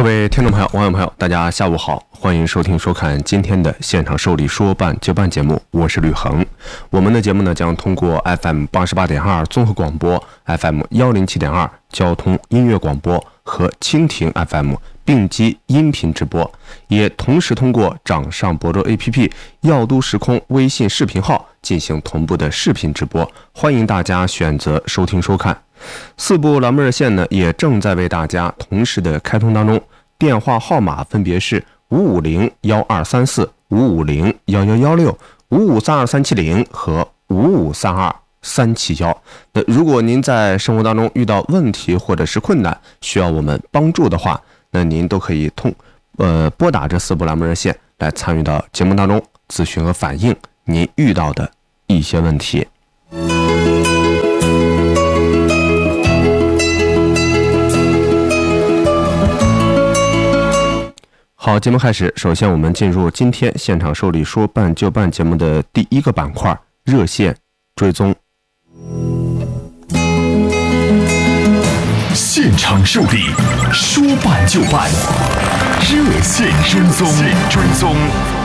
位听众朋友、网友朋友，大家下午好，欢迎收听收看今天的现场受理说办就办节目，我是吕恒。我们的节目呢将通过 FM 88.2综合广播、FM 107.2交通音乐广播和蜻蜓 FM 并机音频直播，也同时通过掌上博州 APP、耀都时空微信视频号进行同步的视频直播，欢迎大家选择收听收看。4部栏目热线呢也正在为大家同时的开通当中，电话号码分别是550-1234、550-1116、5532370和5532371。那如果您在生活当中遇到问题或者是困难，需要我们帮助的话，那您都可以拨打这4部栏目热线来参与到节目当中，咨询和反映您遇到的一些问题。好，节目开始，首先我们进入今天现场受理说办就办节目的第一个板块，热线追踪。 现场受理说办就办，热线追踪。